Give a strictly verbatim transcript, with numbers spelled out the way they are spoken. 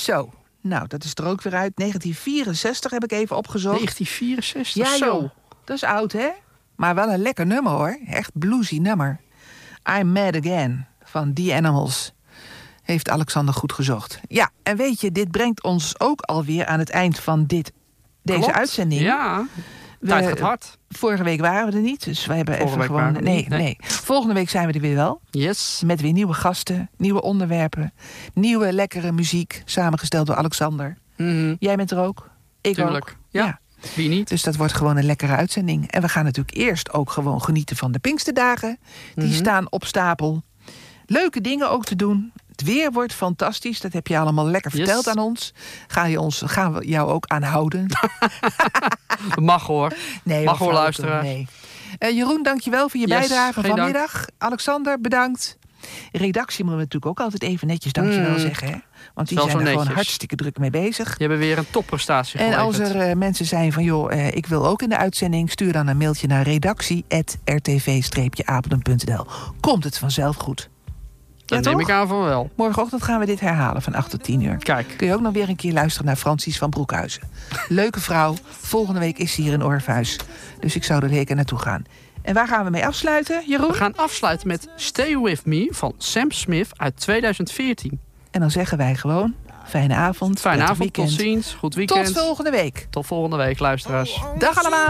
Zo, nou, dat is er ook weer uit. negentien vierenzestig heb ik even opgezocht. negentien vierenzestig, Ja, zo. joh. Dat is oud, hè? Maar wel een lekker nummer, hoor. Echt bluesy nummer. I'm Mad Again van The Animals. Heeft Alexander goed gezocht. Ja, en weet je, dit brengt ons ook alweer aan het eind van dit, deze Klopt. uitzending. Ja, We- tijd gaat hard. Vorige week waren we er niet, dus wij hebben Vorige even week gewoon... waren we Nee, niet, nee. nee. Volgende week zijn we er weer wel. Yes. Met weer nieuwe gasten, nieuwe onderwerpen. Nieuwe lekkere muziek, samengesteld door Alexander. Mhm. Jij bent er ook. Ik Tuurlijk. ook. Ja. Wie niet? Dus dat wordt gewoon een lekkere uitzending. En we gaan natuurlijk eerst ook gewoon genieten van de Pinksterdagen. Die Mhm. staan op stapel. Leuke dingen ook te doen. Het weer wordt fantastisch. Dat heb je allemaal lekker Yes. verteld aan ons. Ga je ons, gaan we jou ook aanhouden? Mag hoor. Nee, Mag hoor, wel flauwekul, luisteren. Nee. Uh, Jeroen, dankjewel voor je Yes, bijdrage geen vanmiddag. Alexander, bedankt. Redactie moeten we natuurlijk ook altijd even netjes dankjewel Mm. zeggen. Hè? Want die Wel zijn zo er gewoon netjes. hartstikke druk mee bezig. Je hebt weer een topprestatie En geleverd. als er uh, mensen zijn van, joh, uh, ik wil ook in de uitzending... stuur dan een mailtje naar redactie apenstaartje r t v streepje apeldoorn punt n l. Komt het vanzelf goed. Dat Ja, neem toch? ik aan van wel. Morgenochtend gaan we dit herhalen van acht tot tien uur. Kijk. Kun je ook nog weer een keer luisteren naar Francis van Broekhuizen. Leuke vrouw. Volgende week is ze hier in Orpheus. Dus ik zou er lekker naartoe gaan. En waar gaan we mee afsluiten, Jeroen? We gaan afsluiten met Stay With Me van Sam Smith uit tweeduizend veertien. En dan zeggen wij gewoon, fijne avond. Fijne prettig avond, tot weekend. ziens, goed weekend. Tot volgende week. Tot volgende week, luisteraars. Dag allemaal.